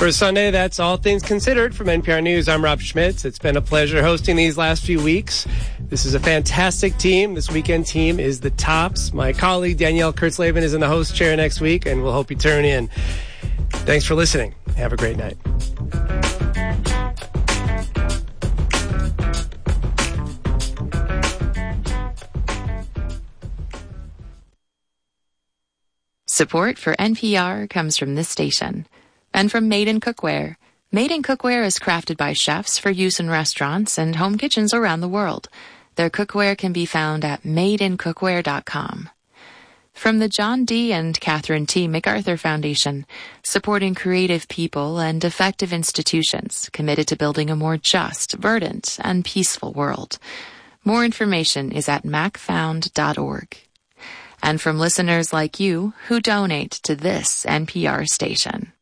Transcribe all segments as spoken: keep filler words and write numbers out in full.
For Sunday, that's All Things Considered from N P R News. I'm Rob Schmitz. It's been a pleasure hosting these last few weeks. This is a fantastic team. This weekend team is the tops. My colleague Danielle Kurtzleben is in the host chair next week, and we'll hope you turn in. Thanks for listening. Have a great night. Support for N P R comes from this station and from Made in Cookware. Made in Cookware is crafted by chefs for use in restaurants and home kitchens around the world. Their cookware can be found at made in cookware dot com. From the John D. and Catherine T. MacArthur Foundation, supporting creative people and effective institutions committed to building a more just, verdant, and peaceful world. More information is at mac found dot org. And from listeners like you who donate to this N P R station.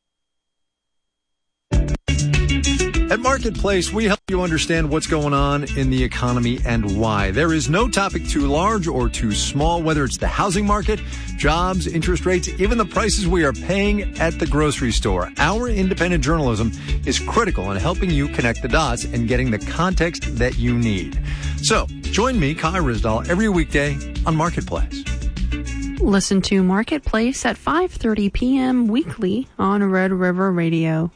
At Marketplace, we help you understand what's going on in the economy and why. There is no topic too large or too small, whether it's the housing market, jobs, interest rates, even the prices we are paying at the grocery store. Our independent journalism is critical in helping you connect the dots and getting the context that you need. So, join me, Kai Ryssdal, every weekday on Marketplace. Listen to Marketplace at five thirty p.m. weekly on Red River Radio.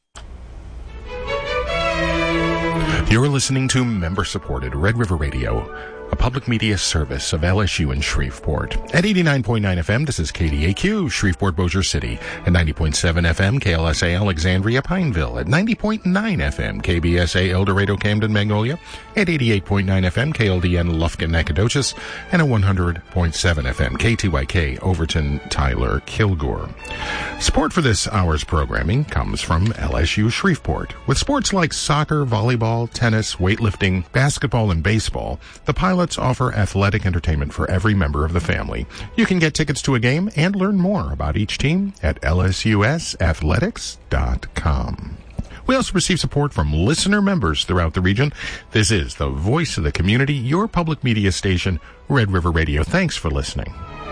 You're listening to member-supported Red River Radio, a public media service of L S U in Shreveport. At eighty-nine point nine F M, this is K D A Q, Shreveport, Bossier City. At ninety point seven F M, K L S A Alexandria, Pineville. At ninety point nine F M, K B S A El Dorado, Camden, Magnolia. At eighty-eight point nine F M, K L D N, Lufkin, Nacogdoches. And at one hundred point seven F M, K T Y K, Overton, Tyler, Kilgore. Support for this hour's programming comes from L S U Shreveport. With sports like soccer, volleyball, tennis, weightlifting, basketball, and baseball, the Pilots offer athletic entertainment for every member of the family. You can get tickets to a game and learn more about each team at L S U S athletics dot com. We also receive support from listener members throughout the region. This is the voice of the community, your public media station, Red River Radio. Thanks for listening.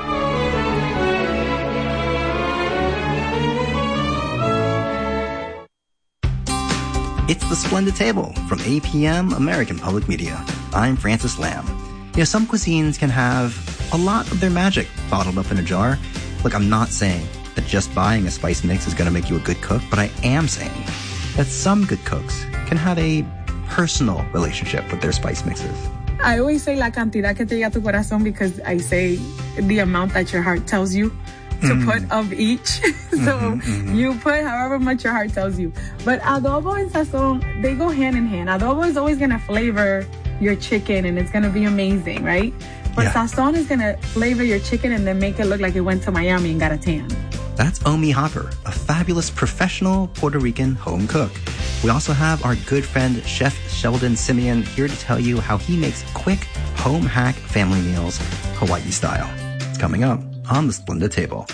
It's The Splendid Table from A P M American Public Media. I'm Francis Lamb. You know, some cuisines can have a lot of their magic bottled up in a jar. Look, I'm not saying that just buying a spice mix is going to make you a good cook, but I am saying that some good cooks can have a personal relationship with their spice mixes. I always say la cantidad que te llega a tu corazón because I say the amount that your heart tells you to mm. put of each. so mm-hmm, mm-hmm. you put however much your heart tells you. But adobo and sazon, they go hand in hand. Adobo is always going to flavor your chicken and it's going to be amazing, right? But yeah. sazon is going to flavor your chicken and then make it look like it went to Miami and got a tan. That's Omi Hopper, a fabulous professional Puerto Rican home cook. We also have our good friend, Chef Sheldon Simeon, here to tell you how he makes quick, home hack family meals, Hawaii style. It's coming up on The Splendid Table.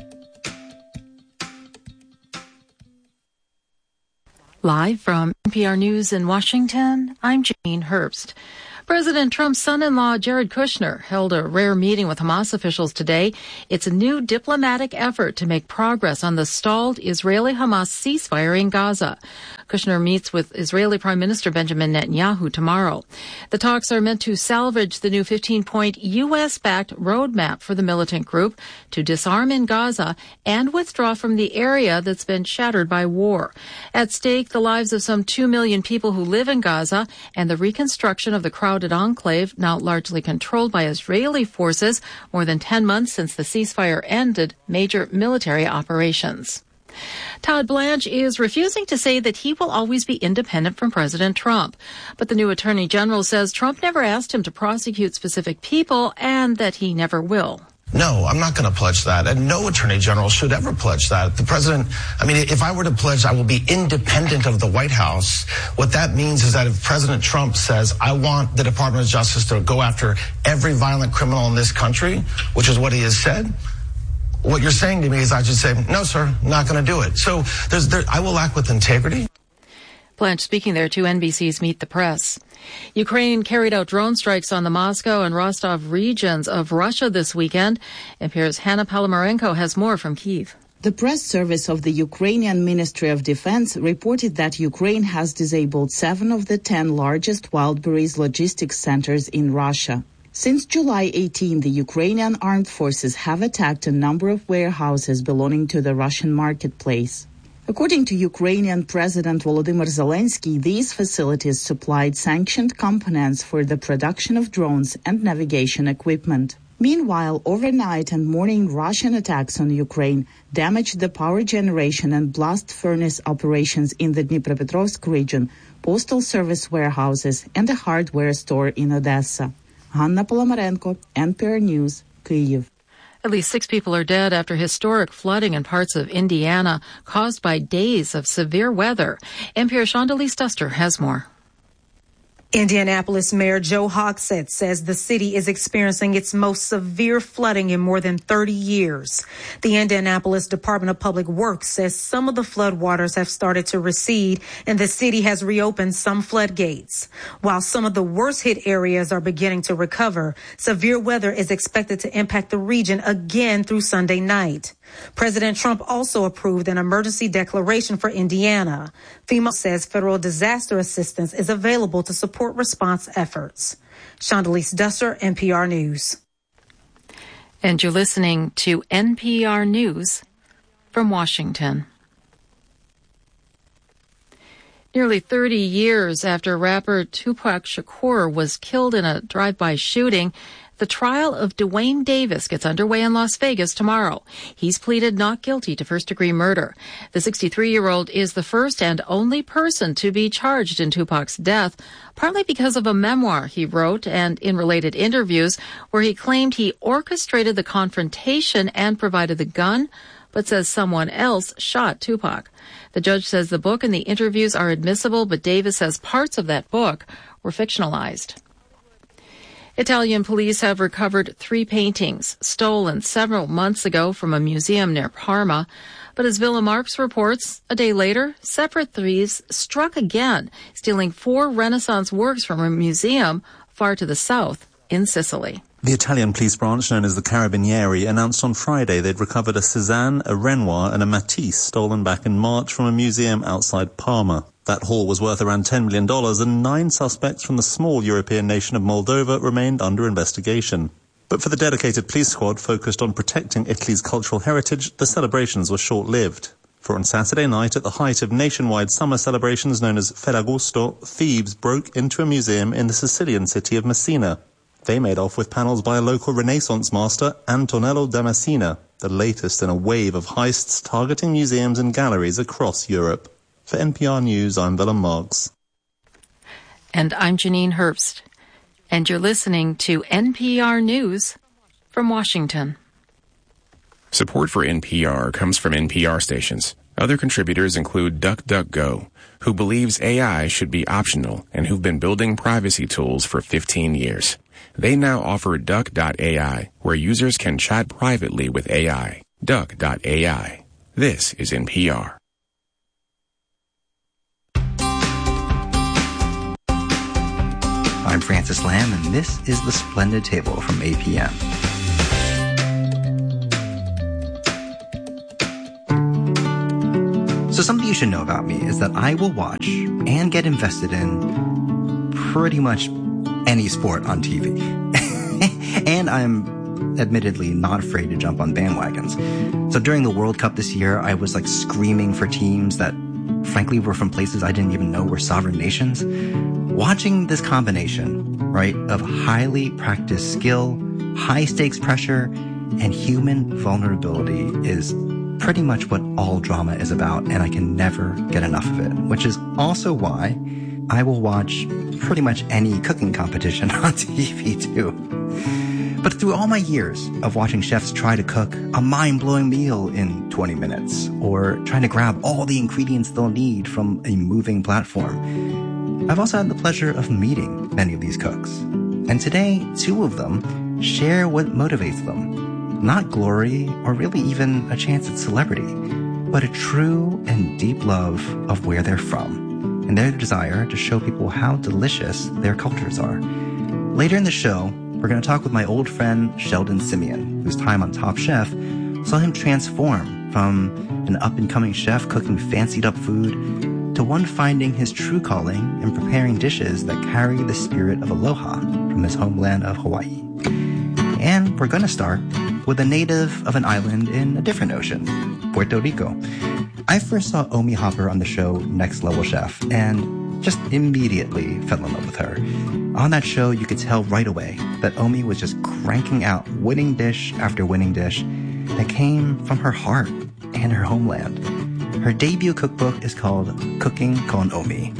Live from N P R News in Washington, I'm Janine Herbst. President Trump's son-in-law, Jared Kushner, held a rare meeting with Hamas officials today. It's a new diplomatic effort to make progress on the stalled Israeli-Hamas ceasefire in Gaza. Kushner meets with Israeli Prime Minister Benjamin Netanyahu tomorrow. The talks are meant to salvage the new fifteen-point U S-backed roadmap for the militant group to disarm in Gaza and withdraw from the area that's been shattered by war. At stake, the lives of some two million people who live in Gaza and the reconstruction of the crowded enclave, now largely controlled by Israeli forces, more than ten months since the ceasefire ended major military operations. Todd Blanche is refusing to say that he will always be independent from President Trump. But the new attorney general says Trump never asked him to prosecute specific people and that he never will. No, I'm not going to pledge that. And no attorney general should ever pledge that. The president, I mean, if I were to pledge I will be independent of the White House, what that means is that if President Trump says, I want the Department of Justice to go after every violent criminal in this country, which is what he has said, what you're saying to me is I should say, no, sir, not going to do it. So there's, there, I will act with integrity. Blanche speaking there to N B C's Meet the Press. Ukraine carried out drone strikes on the Moscow and Rostov regions of Russia this weekend. N P R's Hannah Palomarenko has more from Kyiv. The press service of the Ukrainian Ministry of Defense reported that Ukraine has disabled seven of the ten largest Wildberries logistics centers in Russia. Since July eighteenth, the Ukrainian armed forces have attacked a number of warehouses belonging to the Russian marketplace. According to Ukrainian President Volodymyr Zelensky, these facilities supplied sanctioned components for the production of drones and navigation equipment. Meanwhile, overnight and morning Russian attacks on Ukraine damaged the power generation and blast furnace operations in the Dnipropetrovsk region, postal service warehouses, and a hardware store in Odessa. Hanna Polomarenko, N P R News, Kyiv. At least six people are dead after historic flooding in parts of Indiana caused by days of severe weather. N P R Shondelise Duster has more. Indianapolis Mayor Joe Hogsett says the city is experiencing its most severe flooding in more than thirty years. The Indianapolis Department of Public Works says some of the floodwaters have started to recede and the city has reopened some floodgates. While some of the worst hit areas are beginning to recover, severe weather is expected to impact the region again through Sunday night. President Trump also approved an emergency declaration for Indiana. FEMA says federal disaster assistance is available to support response efforts. Shondelise Duster, N P R News. And you're listening to N P R News from Washington. Nearly thirty years after rapper Tupac Shakur was killed in a drive-by shooting, the trial of Dwayne Davis gets underway in Las Vegas tomorrow. He's pleaded not guilty to first-degree murder. The sixty-three-year-old is the first and only person to be charged in Tupac's death, partly because of a memoir he wrote and in related interviews where he claimed he orchestrated the confrontation and provided the gun, but says someone else shot Tupac. The judge says the book and the interviews are admissible, but Davis says parts of that book were fictionalized. Italian police have recovered three paintings stolen several months ago from a museum near Parma. But as Villa Marx reports, a day later, separate thieves struck again, stealing four Renaissance works from a museum far to the south in Sicily. The Italian police branch, known as the Carabinieri, announced on Friday they'd recovered a Cézanne, a Renoir, and a Matisse stolen back in March from a museum outside Parma. That haul was worth around ten million dollars, and nine suspects from the small European nation of Moldova remained under investigation. But for the dedicated police squad focused on protecting Italy's cultural heritage, the celebrations were short-lived. For on Saturday night, at the height of nationwide summer celebrations known as Ferragosto, thieves broke into a museum in the Sicilian city of Messina. They made off with panels by a local Renaissance master, Antonello Damascena, the latest in a wave of heists targeting museums and galleries across Europe. For N P R News, I'm Willem Marks. And I'm Janine Herbst. And you're listening to N P R News from Washington. Support for N P R comes from N P R stations. Other contributors include DuckDuckGo, who believes A I should be optional and who've been building privacy tools for fifteen years. They now offer Duck dot A I, where users can chat privately with A I. Duck dot A I. This is N P R. I'm Francis Lamb, and this is The Splendid Table from A P M. So something you should know about me is that I will watch and get invested in pretty much any sport on T V. And I'm admittedly not afraid to jump on bandwagons. So during the World Cup this year, I was like screaming for teams that frankly were from places I didn't even know were sovereign nations. Watching this combination, right, of highly practiced skill, high stakes pressure, and human vulnerability is pretty much what all drama is about, and I can never get enough of it, which is also why I will watch pretty much any cooking competition on T V too. But through all my years of watching chefs try to cook a mind-blowing meal in twenty minutes, or trying to grab all the ingredients they'll need from a moving platform, I've also had the pleasure of meeting many of these cooks. And today, two of them share what motivates them. Not glory or really even a chance at celebrity, but a true and deep love of where they're from and their desire to show people how delicious their cultures are. Later in the show, we're going to talk with my old friend Sheldon Simeon, whose time on Top Chef saw him transform from an up-and-coming chef cooking fancied-up food to one finding his true calling in preparing dishes that carry the spirit of aloha from his homeland of Hawaii. And we're going to start with a native of an island in a different ocean, Puerto Rico. I first saw Omi Hopper on the show Next Level Chef and just immediately fell in love with her. On that show, you could tell right away that Omi was just cranking out winning dish after winning dish that came from her heart and her homeland. Her debut cookbook is called Cooking con Omi.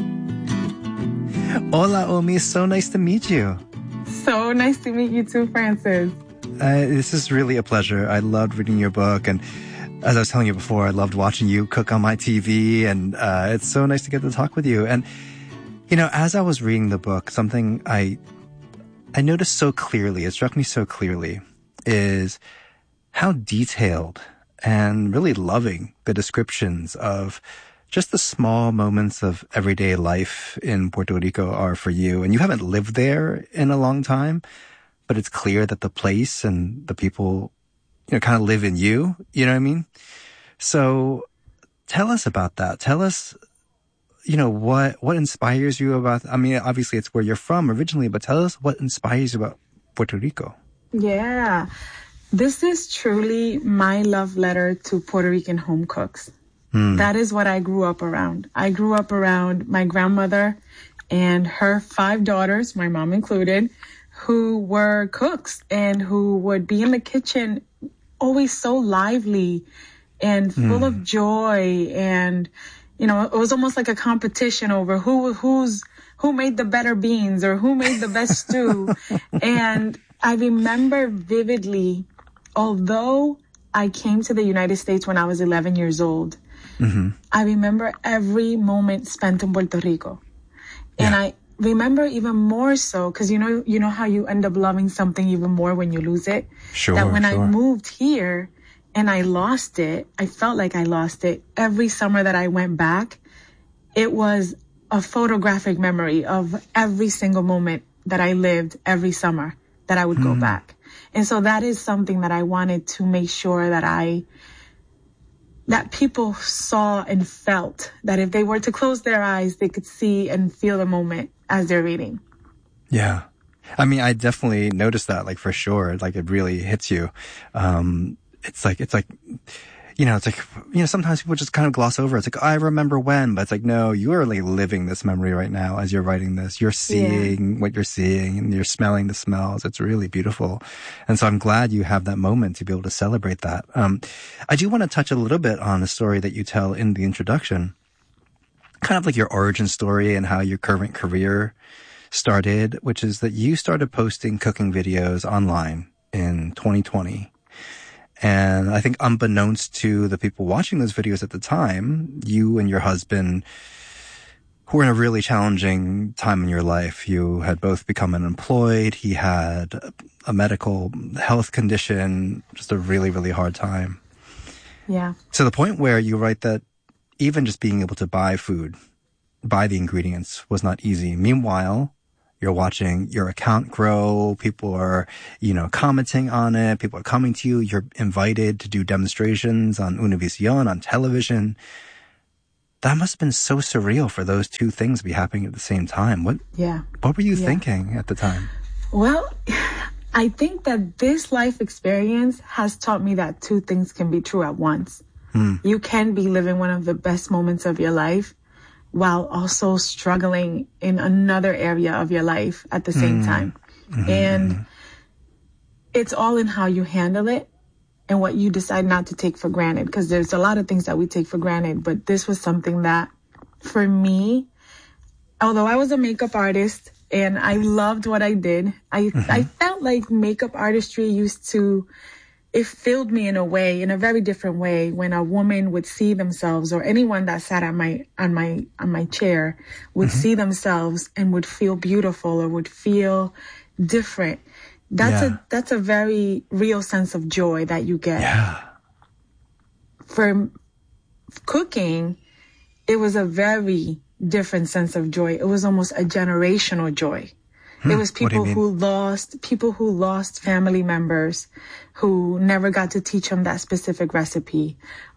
Hola, Omi. So nice to meet you. So nice to meet you too, Francis. Uh, this is really a pleasure. I loved reading your book, and as I was telling you before, I loved watching you cook on my T V, and uh, it's so nice to get to talk with you. And, you know, as I was reading the book, something I I noticed so clearly, it struck me so clearly, is how detailed and really loving the descriptions of just the small moments of everyday life in Puerto Rico are for you. And you haven't lived there in a long time, but it's clear that the place and the people, you know, kind of live in you. You know what I mean? So tell us about that. Tell us, you know, what, what inspires you about, I mean, obviously it's where you're from originally, but tell us what inspires you about Puerto Rico. Yeah. This is truly my love letter to Puerto Rican home cooks. Mm. That is what I grew up around. I grew up around my grandmother and her five daughters, my mom included, who were cooks and who would be in the kitchen always so lively and full mm. of joy. And, you know, it was almost like a competition over who, who's, who made the better beans or who made the best stew. And I remember vividly, although I came to the United States when I was eleven years old, mm-hmm. I remember every moment spent in Puerto Rico. And yeah. I remember even more so, because you know, you know how you end up loving something even more when you lose it? Sure, That when sure. I moved here and I lost it, I felt like I lost it. Every summer that I went back, it was a photographic memory of every single moment that I lived every summer that I would mm. go back. And so that is something that I wanted to make sure that I, that people saw and felt, that if they were to close their eyes, they could see and feel the moment as they're reading. Yeah. I mean, I definitely noticed that, like, for sure. Like, it really hits you. Um, it's like, it's like, you know, it's like, you know, sometimes people just kind of gloss over. It's like, oh, I remember when, but it's like, no, you are like living this memory right now as you're writing this. You're seeing yeah. what you're seeing and you're smelling the smells. It's really beautiful. And so I'm glad you have that moment to be able to celebrate that. Um, I do want to touch a little bit on the story that you tell in the introduction, kind of like your origin story and how your current career started, which is that you started posting cooking videos online in twenty twenty. And I think unbeknownst to the people watching those videos at the time, you and your husband were in a really challenging time in your life. You had both become unemployed. He had a medical health condition, just a really, really hard time. Yeah. To the point where you write that even just being able to buy food, buy the ingredients was not easy. Meanwhile, you're watching your account grow. People are, you know, commenting on it. People are coming to you. You're invited to do demonstrations on Univision, on television. That must have been so surreal for those two things to be happening at the same time. What, yeah. what were you yeah. thinking at the time? Well, I think that this life experience has taught me that two things can be true at once. Hmm. You can be living one of the best moments of your life while also struggling in another area of your life at the same mm. time. Mm-hmm. And it's all in how you handle it and what you decide not to take for granted. Because there's a lot of things that we take for granted, but this was something that, for me, although I was a makeup artist and I loved what I did, I, mm-hmm. I felt like makeup artistry used to, it filled me in a way, in a very different way, when a woman would see themselves, or anyone that sat on my on my on my chair would mm-hmm. see themselves and would feel beautiful or would feel different. That's yeah. a that's a very real sense of joy that you get. Yeah. For cooking, it was a very different sense of joy. It was almost a generational joy. Hmm. It was people who lost, people who lost family members who never got to teach them that specific recipe,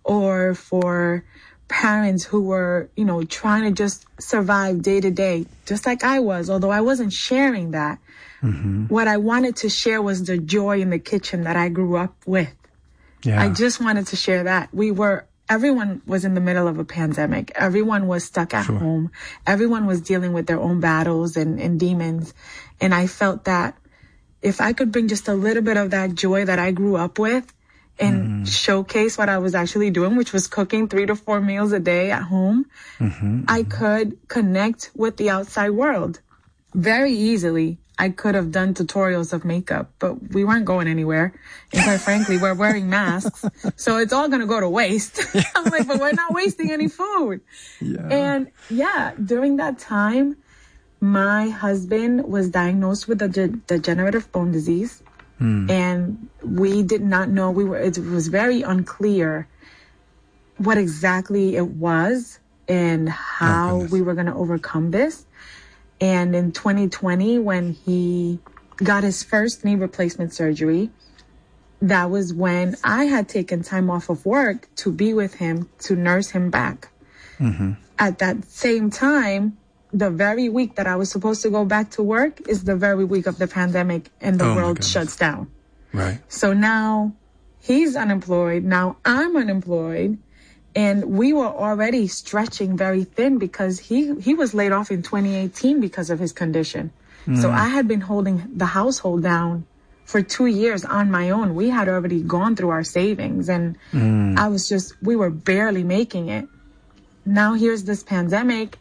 or for parents who were, you know, trying to just survive day to day, just like I was, although I wasn't sharing that. Mm-hmm. What I wanted to share was the joy in the kitchen that I grew up with. Yeah. I just wanted to share that. We were, everyone was in the middle of a pandemic. Everyone was stuck at sure. home. Everyone was dealing with their own battles and, and demons. And I felt that if I could bring just a little bit of that joy that I grew up with and mm-hmm. showcase what I was actually doing, which was cooking three to four meals a day at home, mm-hmm. I could connect with the outside world very easily. I could have done tutorials of makeup, but we weren't going anywhere. And quite frankly, we're wearing masks. So it's all going to go to waste. I'm like, but we're not wasting any food. Yeah. And yeah, during that time, my husband was diagnosed with a de- degenerative bone disease. Hmm. And we did not know, we were, it was very unclear what exactly it was and how oh, we were going to overcome this. And in twenty twenty, when he got his first knee replacement surgery, that was when I had taken time off of work to be with him, to nurse him back. Mm-hmm. At that same time, the very week that I was supposed to go back to work is the very week of the pandemic and the oh world shuts down. Right. So now he's unemployed. Now I'm unemployed. And we were already stretching very thin because he, he was laid off in twenty eighteen because of his condition. Mm. So I had been holding the household down for two years on my own. We had already gone through our savings and mm. I was just, we were barely making it. Now here's this pandemic.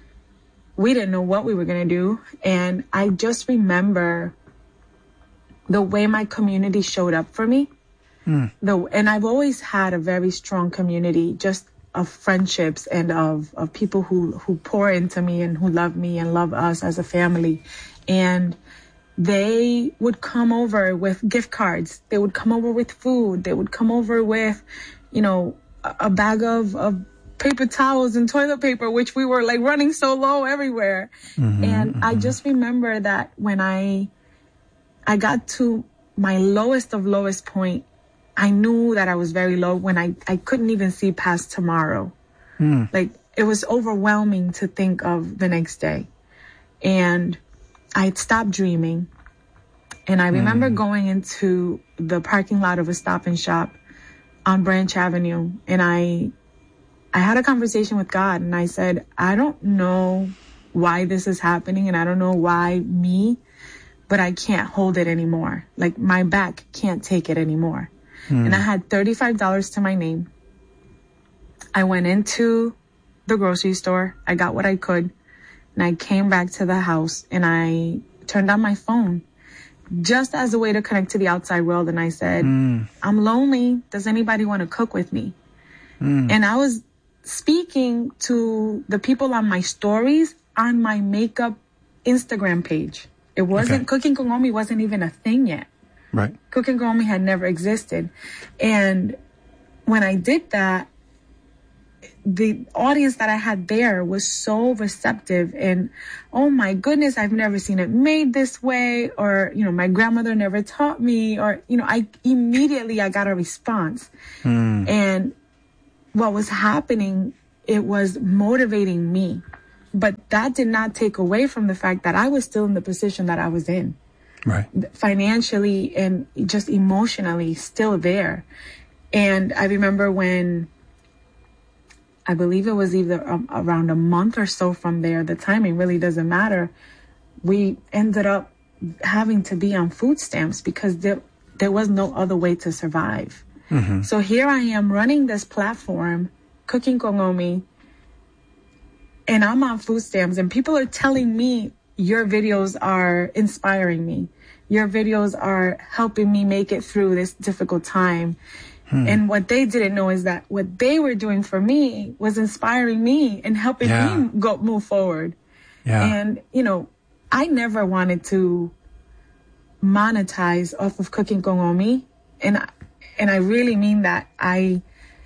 We didn't know what we were going to do. And I just remember the way my community showed up for me. Mm. The, and I've always had a very strong community just of friendships and of, of people who, who pour into me and who love me and love us as a family. And they would come over with gift cards. They would come over with food. They would come over with, you know, a, a bag of, of paper towels and toilet paper, which we were like running so low everywhere. Mm-hmm, and mm-hmm. I just remember that when I, I got to my lowest of lowest point, I knew that I was very low when I, I couldn't even see past tomorrow. Mm. Like, it was overwhelming to think of the next day. And I had stopped dreaming. And I remember mm. going into the parking lot of a Stop and Shop on Branch Avenue. And I, I had a conversation with God. And I said, I don't know why this is happening. And I don't know why me, but I can't hold it anymore. Like, my back can't take it anymore. Mm. And I had thirty-five dollars to my name. I went into the grocery store. I got what I could. And I came back to the house and I turned on my phone just as a way to connect to the outside world. And I said, mm. I'm lonely. Does anybody want to cook with me? Mm. And I was speaking to the people on my stories on my makeup Instagram page. It wasn't, okay. Cooking con Omi wasn't even a thing yet. Right. Cooking con Omi had never existed. And when I did that, the audience that I had there was so receptive and, oh my goodness, I've never seen it made this way. Or, you know, my grandmother never taught me, or, you know, I immediately, I got a response. Mm. And what was happening, it was motivating me. But that did not take away from the fact that I was still in the position that I was in. Right. Financially and just emotionally still there. And I remember when, I believe it was either um, around a month or so from there, the timing really doesn't matter. We ended up having to be on food stamps because there, there was no other way to survive. Mm-hmm. So here I am running this platform, Cooking con Omi, and I'm on food stamps and people are telling me, your videos are inspiring me. Your videos are helping me make it through this difficult time. Hmm. And what they didn't know is that what they were doing for me was inspiring me and helping yeah. me go move forward. Yeah. And, you know, I never wanted to monetize off of Cooking con Omi. And, and I really mean that. I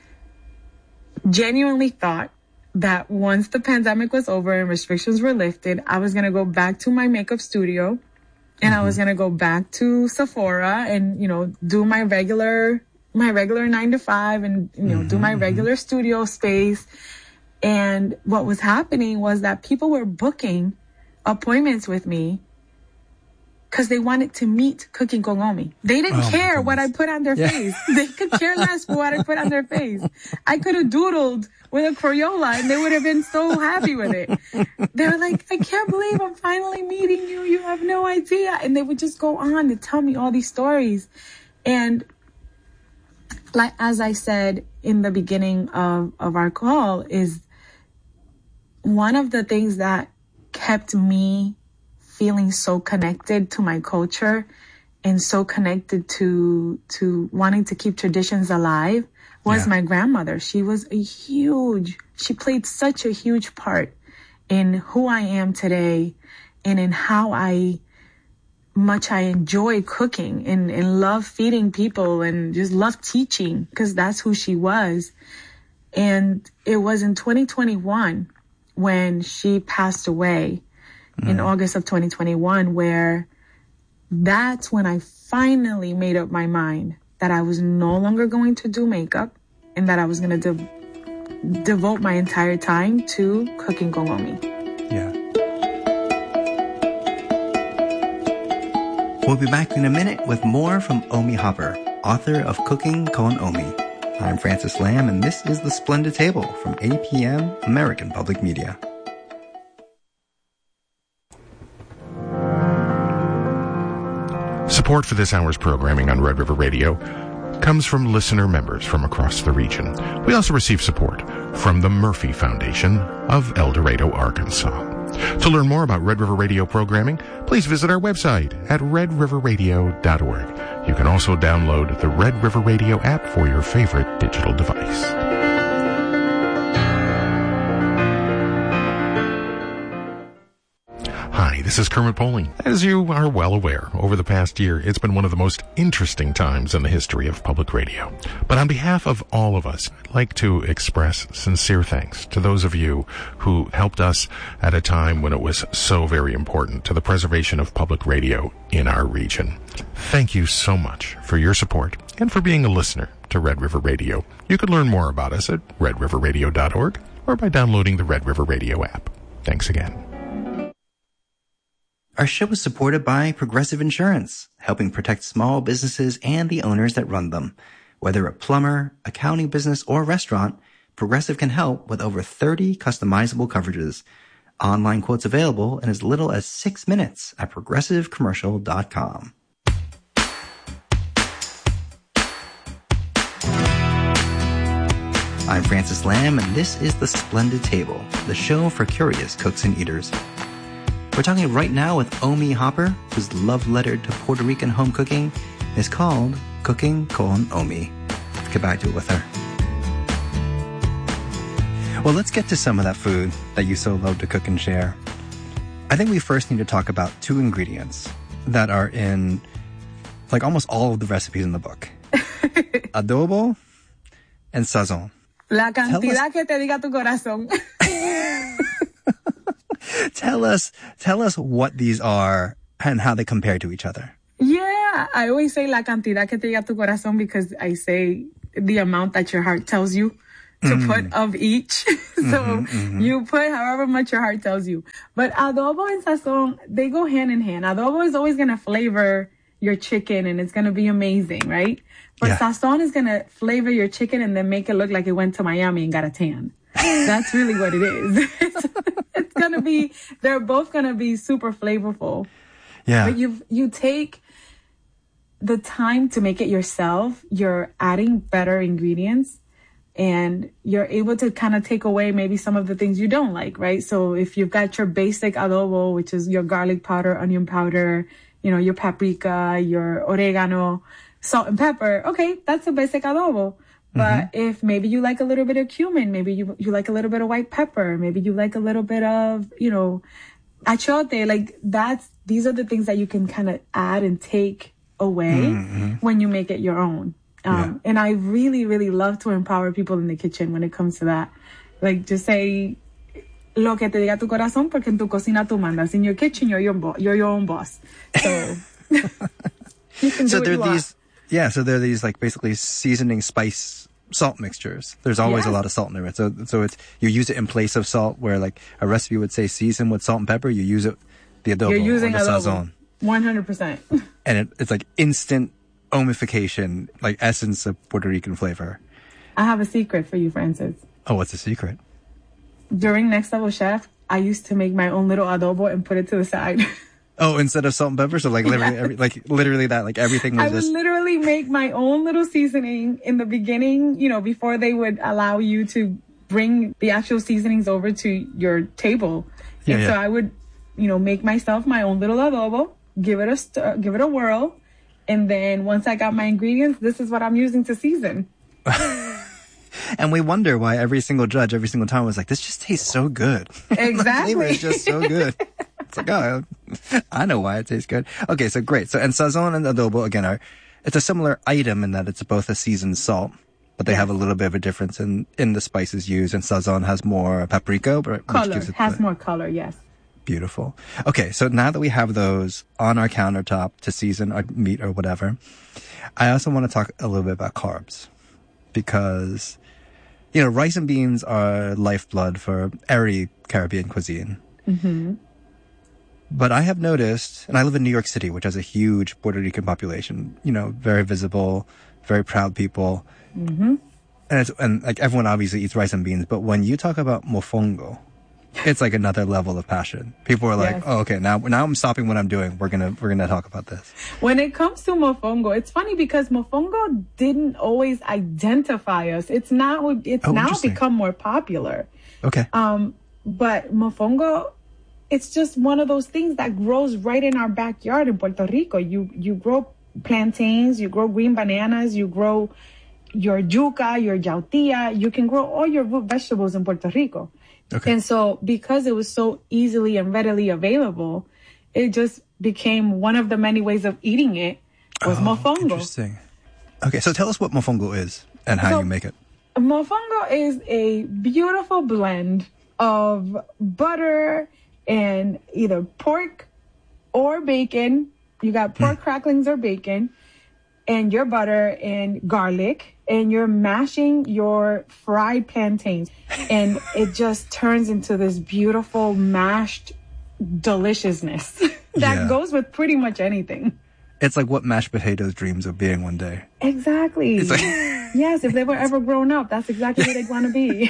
genuinely thought that once the pandemic was over and restrictions were lifted, I was going to go back to my makeup studio and mm-hmm. I was going to go back to Sephora and, you know, do my regular my regular nine to five and, you know, mm-hmm, do my regular mm-hmm. studio space. And what was happening was that people were booking appointments with me because they wanted to meet Cooking con Omi. They didn't oh care what I put on their yeah. face. They could care less for what I put on their face. I could have doodled with a Crayola and they would have been so happy with it. They were like, I can't believe I'm finally meeting you. You have no idea. And they would just go on to tell me all these stories. And like, as I said in the beginning of, of our call, is one of the things that kept me feeling so connected to my culture and so connected to to wanting to keep traditions alive was yeah. my grandmother. She was a huge, she played such a huge part in who I am today and in how I much I enjoy cooking and, and love feeding people and just love teaching because that's who she was. And it was in twenty twenty-one when she passed away. Mm. In August of twenty twenty-one, where that's when I finally made up my mind that I was no longer going to do makeup and that I was going to de- devote my entire time to Cooking con Omi. Yeah. We'll be back in a minute with more from Omi Hopper, author of Cooking con Omi. I'm Francis Lamb, and this is The Splendid Table from A P M, American Public Media. Support for this hour's programming on Red River Radio comes from listener members from across the region. We also receive support from the Murphy Foundation of El Dorado, Arkansas. To learn more about Red River Radio programming, please visit our website at red river radio dot org. You can also download the Red River Radio app for your favorite digital device. Hi, this is Kermit Poling. As you are well aware, over the past year, it's been one of the most interesting times in the history of public radio. But on behalf of all of us, I'd like to express sincere thanks to those of you who helped us at a time when it was so very important to the preservation of public radio in our region. Thank you so much for your support and for being a listener to Red River Radio. You can learn more about us at red river radio dot org or by downloading the Red River Radio app. Thanks again. Our show is supported by Progressive Insurance, helping protect small businesses and the owners that run them. Whether a plumber, accounting business, or restaurant, Progressive can help with over thirty customizable coverages. Online quotes available in as little as six minutes at progressive commercial dot com. I'm Francis Lamb, and this is The Splendid Table, the show for curious cooks and eaters. We're talking right now with Omi Hopper, whose love letter to Puerto Rican home cooking is called Cooking con Omi. Let's get back to it with her. Well, let's get to some of that food that you so love to cook and share. I think we first need to talk about two ingredients that are in like almost all of the recipes in the book. Adobo and sazon. La cantidad que te diga tu corazón. Tell us, tell us what these are and how they compare to each other. Yeah, I always say la cantidad que te diga tu corazón because I say the amount that your heart tells you to mm. put of each. so mm-hmm, mm-hmm. you put however much your heart tells you. But adobo and sazon, they go hand in hand. Adobo is always going to flavor your chicken and it's going to be amazing, right? But yeah. sazon is going to flavor your chicken and then make it look like it went to Miami and got a tan. That's really what it is. It's, it's going to be, they're both going to be super flavorful. Yeah. But you you take the time to make it yourself. You're adding better ingredients and you're able to kind of take away maybe some of the things you don't like, right? So if you've got your basic adobo, which is your garlic powder, onion powder, you know, your paprika, your oregano, salt and pepper. Okay, that's a basic adobo. But mm-hmm. if maybe you like a little bit of cumin, maybe you you like a little bit of white pepper, maybe you like a little bit of, you know, achote, like that's, these are the things that you can kind of add and take away mm-hmm. when you make it your own. Um, yeah. And I really, really love to empower people in the kitchen when it comes to that. Like just say, lo que te diga tu corazón, porque en tu cocina tú mandas. In your kitchen, you're your, bo- you're your own boss. So you can do so what there you are these, Yeah, so they're these like basically seasoning spice salt mixtures. There's always Yes. a lot of salt in it. So so it's you use it in place of salt, where like a recipe would say season with salt and pepper. You use it the adobo You're using or the adobo. sazon, one hundred percent. and it, it's like instant omification, like essence of Puerto Rican flavor. I have a secret for you, Francis. Oh, what's the secret? During Next Level Chef, I used to make my own little adobo and put it to the side. Oh, instead of salt and pepper, so like literally, every, like literally that, like everything was I would just. literally make my own little seasoning in the beginning, you know, before they would allow you to bring the actual seasonings over to your table. Yeah, and so yeah. I would, you know, make myself my own little adobo, give it a stir, give it a whirl, and then once I got my ingredients, this is what I'm using to season. And we wonder why every single judge, every single time was like, this just tastes so good. Exactly. The flavor is just so good. It's like, oh, I know why it tastes good. Okay, so great. So, and sazon and adobo, again, are, it's a similar item in that it's both a seasoned salt, but they have a little bit of a difference in, in the spices used. And sazon has more paprika, but which Color, gives it has the- more color, yes. Beautiful. Okay, so now that we have those on our countertop to season our meat or whatever, I also want to talk a little bit about carbs. Because, you know, rice and beans are lifeblood for every Caribbean cuisine. Mm-hmm. But I have noticed, and I live in New York City, which has a huge Puerto Rican population, you know, very visible, very proud people. Mm-hmm. And it's, and like everyone obviously eats rice and beans, but when you talk about mofongo, it's like another level of passion. People are like, Yes. oh, okay, now, now I'm stopping what I'm doing. We're gonna, we're gonna talk about this. When it comes to mofongo, it's funny because mofongo didn't always identify us. It's now, it's Oh, now interesting. become more popular. Okay. Um, but mofongo, it's just one of those things that grows right in our backyard in Puerto Rico. You, you grow plantains, you grow green bananas, you grow your yuca, your yautía. You can grow all your root vegetables in Puerto Rico. Okay. And so because it was so easily and readily available, it just became one of the many ways of eating it was Oh, mofongo. Interesting. Okay, so tell us what mofongo is and how So- you make it. Mofongo is a beautiful blend of butter and either pork or bacon. You got pork cracklings or bacon and your butter and garlic, and you're mashing your fried plantains, and it just turns into this beautiful mashed deliciousness that Yeah. goes with pretty much anything. It's like what mashed potatoes dreams of being one day. Exactly. It's like- Yes, if they were ever grown up, that's exactly what they'd want to be.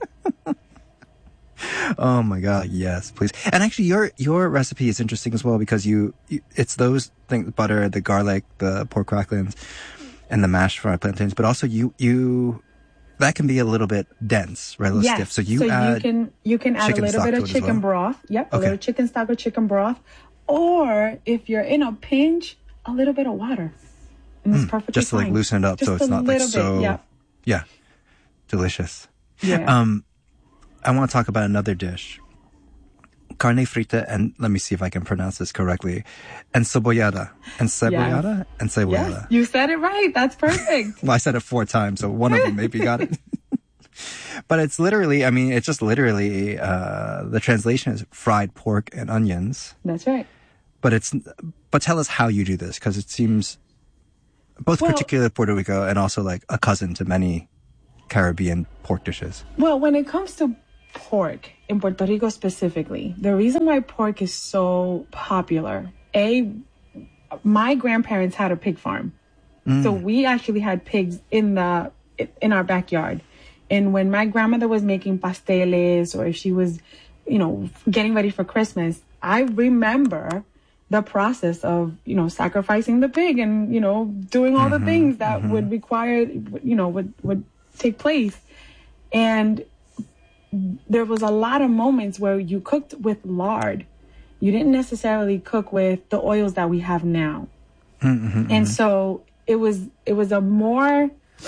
Oh my God, yes, please. And actually, your your recipe is interesting as well because you, you it's those things: butter, the garlic, the pork cracklings, and the mashed fried plantains. But also, you you that can be a little bit dense, right? A little Yes. stiff. So you so add you can you can add a chicken little stock bit to of it as chicken well? broth. Yep, a Okay. little chicken stock or chicken broth, or if you're in a pinch, a little bit of water. And it's perfectly just to like fine. loosen it up, Just so it's a not like little so. bit, yeah. Yeah, delicious. Yeah. Um, I want to talk about another dish. Carne frita, and let me see if I can pronounce this correctly. Encebollada. Encebollada? Encebollada. Yes, you said it right. That's perfect. Well, I said it four times, so one of them maybe got it. But it's literally, I mean, it's just literally, uh, the translation is fried pork and onions. That's right. But it's, but tell us how you do this, because it seems both Well- particular to Puerto Rico and also like a cousin to many Caribbean pork dishes. Well, when it comes to pork in Puerto Rico specifically, the reason why pork is so popular, A, my grandparents had a pig farm. Mm. So we actually had pigs in the in our backyard. And when my grandmother was making pasteles or if she was, you know, getting ready for Christmas, I remember the process of, you know, sacrificing the pig and, you know, doing all the things that would require, you know, would, would take place. And there was a lot of moments where you cooked with lard. You didn't necessarily cook with the oils that we have now. Mm-hmm, And so it was, it was a more,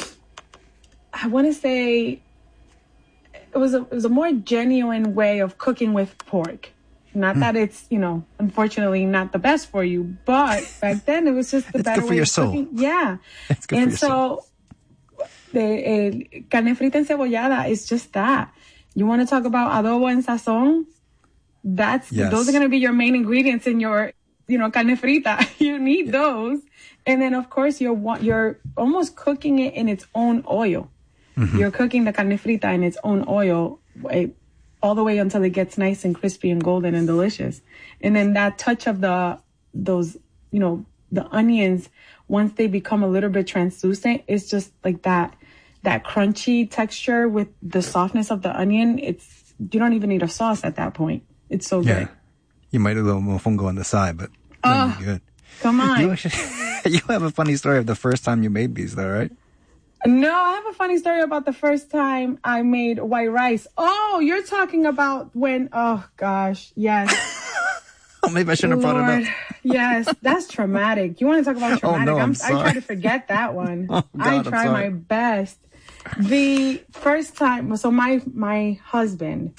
I want to say, it was a, it was a more genuine way of cooking with pork. Not that it's, you know, unfortunately not the best for you, but back then it was just the It's better good for way your of soul. cooking. Yeah. It's good and for your so soul. the eh, carne frita encebollada is just that. You want to talk about adobo and sazon? That's Yes. those are going to be your main ingredients in your you know, carne frita. You need those. And then, of course, you're, you're almost cooking it in its own oil. Mm-hmm. You're cooking the carne frita in its own oil all the way until it gets nice and crispy and golden and delicious. And then that touch of the, those, you know, the onions, once they become a little bit translucent, it's just like that, that crunchy texture with the softness of the onion. It's, you don't even need a sauce at that point. It's so yeah. good. You might have a little mofongo on the side, but oh, good. Come on. You, actually, you have a funny story of the first time you made these, though, right? No, I have a funny story about the first time I made white rice. Oh, you're talking about when, oh gosh, yes. Oh, maybe I shouldn't have brought it up. Yes, that's traumatic. You want to talk about traumatic? Oh, no, I'm I'm, sorry. I try to forget that one. Oh, God, I I'm try sorry. my best. The first time, so my my husband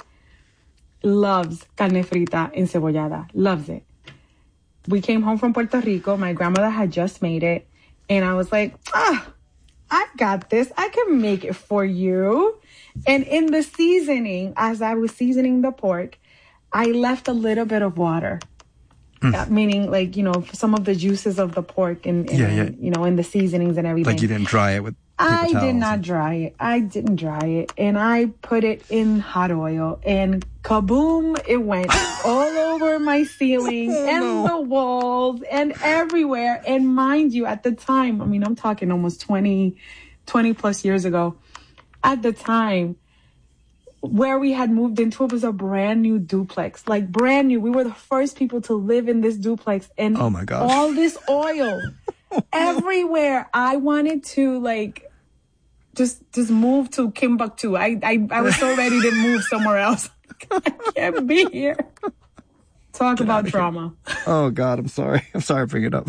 loves carne frita encebollada. Loves it. We came home from Puerto Rico. My grandmother had just made it. And I was like, ah, I got this. I can make it for you. And in the seasoning, as I was seasoning the pork, I left a little bit of water. Mm. Uh, meaning, like, you know, some of the juices of the pork and, and yeah, yeah. you know, in the seasonings and everything. Like you didn't dry it with paper I towels. did not dry it. I didn't dry it. And I put it in hot oil. And kaboom, it went all over my ceiling oh, and no. the walls and everywhere. And mind you, at the time, I mean, I'm talking almost twenty, twenty plus years ago. At the time, where we had moved into, it was a brand new duplex, like brand new. We were the first people to live in this duplex, and oh my gosh. all this oil everywhere. I wanted to like just just move to Timbuktu. I I, I was so ready to move somewhere else. I can't be here. Talk Get about trauma. Oh God, I'm sorry. I'm sorry. Bring it up.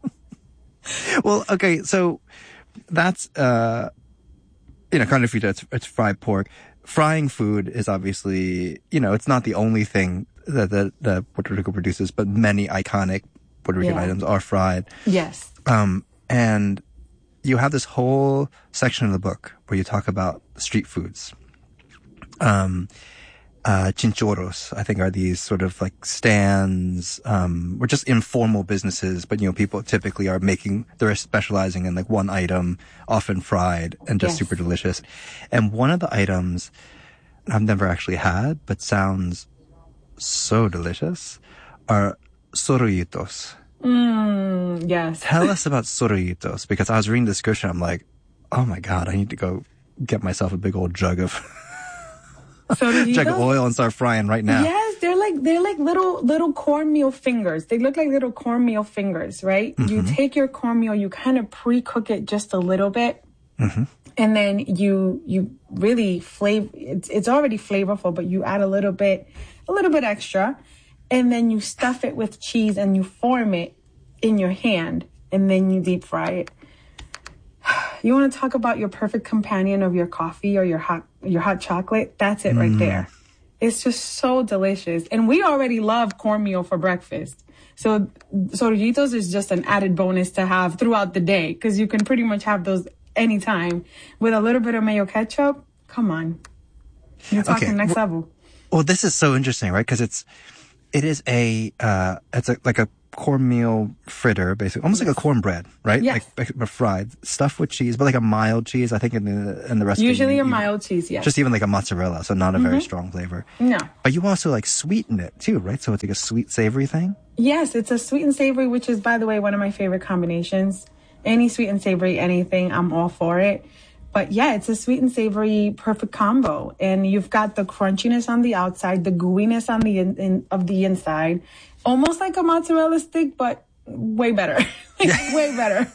Well, okay, so that's uh, you know, carne frita. It's, it's fried pork. Frying food is obviously, you know, it's not the only thing that, that, that Puerto Rico produces, but many iconic Puerto Rican Yeah. items are fried. Yes. Um, and you have this whole section of the book where you talk about street foods. Um, uh, chinchorros, I think, are these sort of like stands, um, or just informal businesses, but, you know, people typically are making, they're specializing in like one item, often fried and just Yes. super delicious. And one of the items I've never actually had, but sounds so delicious, are sorollitos. Mm, yes. Tell us about sorollitos, because I was reading the description, I'm like, oh my God, I need to go get myself a big old jug of jug of oil and start frying right now. Yes, they're like they're like little little cornmeal fingers. They look like little cornmeal fingers, right? Mm-hmm. You take your cornmeal, you kind of pre-cook it just a little bit, Mm-hmm. and then you you really flavor. It's it's already flavorful, but you add a little bit, a little bit extra, and then you stuff it with cheese and you form it in your hand, and then you deep fry it. You want to talk about your perfect companion of your coffee or your hot your hot chocolate? That's it right Mm. there. It's just so delicious. And we already love cornmeal for breakfast. So sorollitos is just an added bonus to have throughout the day, because you can pretty much have those anytime. With a little bit of mayo ketchup, come on. You're talking Okay, next well- level. Well, this is so interesting, right? Because it's, it is a, uh, it's a, like a cornmeal fritter, basically, almost like a cornbread, right? Yes. Like, like fried, stuffed with cheese, but like a mild cheese. I think in the in the recipe, Usually you- a you- mild cheese, yes. just even like a mozzarella, so not a very Mhm. strong flavor. No. But you also like sweeten it too, right? So it's like a sweet savory thing. Yes, it's a sweet and savory, which is, by the way, one of my favorite combinations. Any sweet and savory, anything, I'm all for it. But yeah, it's a sweet and savory perfect combo. And you've got the crunchiness on the outside, the gooiness on the in, in, of the inside. Almost like a mozzarella stick, but way better. like, way better.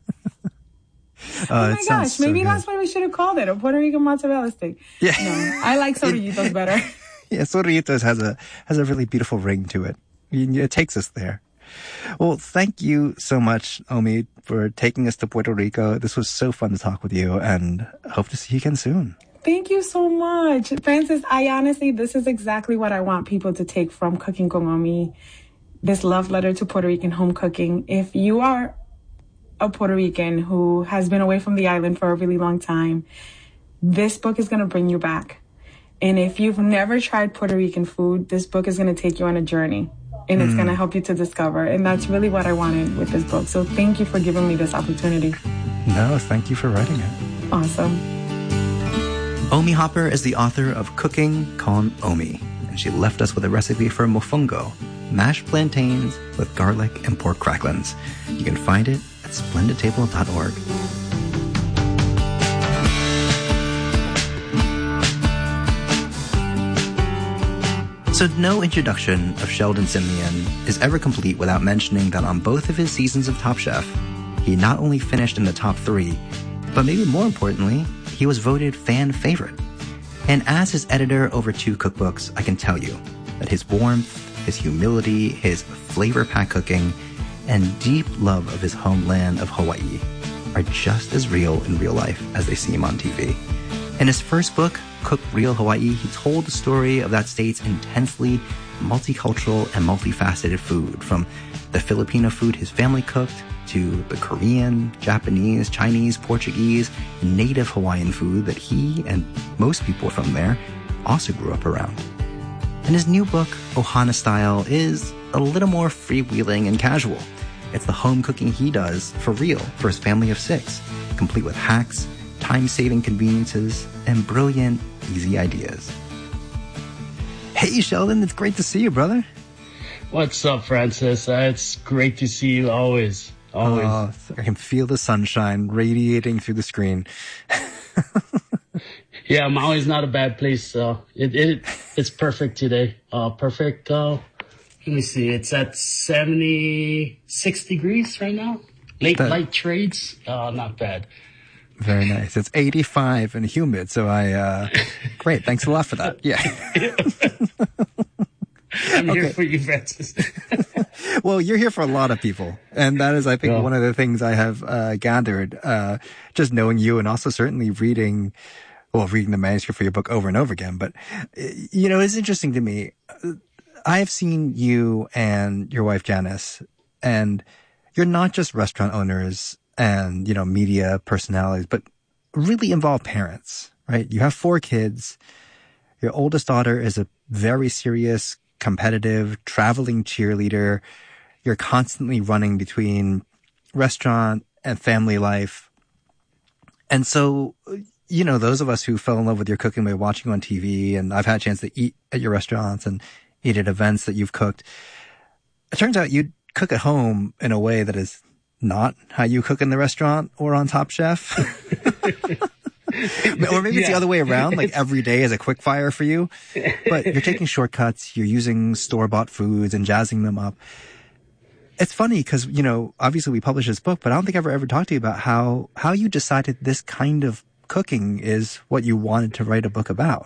Uh, Oh it my sounds gosh, so maybe good. that's what we should have called it, a Puerto Rican mozzarella stick. Yeah. No, I like sorollitos better. Yeah, sorollitos has a has a really beautiful ring to it. It takes us there. Well, thank you so much, Omi, for taking us to Puerto Rico. This was so fun to talk with you, and hope to see you again soon. Thank you so much. Francis, I honestly, this is exactly what I want people to take from Cooking con Omi, this love letter to Puerto Rican home cooking. If you are a Puerto Rican who has been away from the island for a really long time, this book is going to bring you back. And if you've never tried Puerto Rican food, this book is going to take you on a journey. and it's Mm. going to help you to discover. And that's really what I wanted with this book. So thank you for giving me this opportunity. No, thank you for writing it. Awesome. Omi Hopper is the author of Cooking con Omi, and she left us with a recipe for mofongo, mashed plantains with garlic and pork cracklings. You can find it at splendid table dot org. So no introduction of Sheldon Simeon is ever complete without mentioning that on both of his seasons of Top Chef, he not only finished in the top three, but maybe more importantly, he was voted fan favorite. And as his editor over two cookbooks, I can tell you that his warmth, his humility, his flavor-packed cooking, and deep love of his homeland of Hawaii are just as real in real life as they seem on T V. In his first book, Cook Real Hawaii, he told the story of that state's intensely multicultural and multifaceted food, from the Filipino food his family cooked to the Korean, Japanese, Chinese, Portuguese, and native Hawaiian food that he and most people from there also grew up around. And his new book, Ohana Style, is a little more freewheeling and casual. It's the home cooking he does for real for his family of six, complete with hacks, time-saving conveniences, and brilliant, easy ideas. Hey, Sheldon, it's great to see you, brother. What's up, Francis? Uh, it's great to see you always. Always. Oh, I can feel the sunshine radiating through the screen. Yeah, Maui's not a bad place. So it, it it's perfect today. Uh, perfect. Uh, let me see. It's at seventy-six degrees right now. Late That- light trades. Uh, not bad. Very nice. It's eighty-five and humid, so I, uh, great. Thanks a lot for that. Yeah. I'm here Okay. for you, Francis. Well, you're here for a lot of people. And that is, I think, Yeah. one of the things I have uh, gathered, uh, just knowing you and also certainly reading, well, reading the manuscript for your book over and over again. But, uh, you know, it's interesting to me. I have seen you and your wife, Janice, and you're not just restaurant owners and, you know, media personalities, but really involved parents, right? You have four kids. Your oldest daughter is a very serious, competitive, traveling cheerleader. You're constantly running between restaurant and family life. And so, you know, those of us who fell in love with your cooking by watching on T V, and I've had a chance to eat at your restaurants and eat at events that you've cooked. It turns out you cook at home in a way that is not how you cook in the restaurant or on Top Chef. Or maybe it's the Yeah. other way around, like every day is a quick fire for you. But you're taking shortcuts, you're using store-bought foods and jazzing them up. It's funny because, you know, obviously we published this book, but I don't think I've ever, ever talked to you about how, how you decided this kind of cooking is what you wanted to write a book about.